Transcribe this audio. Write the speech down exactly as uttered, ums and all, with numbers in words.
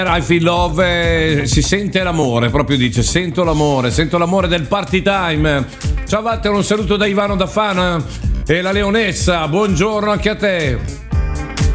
I feel love, eh, si sente l'amore, proprio dice, sento l'amore, sento l'amore del party time. Ciao Walter, un saluto da Ivano da Fana e la Leonessa, buongiorno anche a te.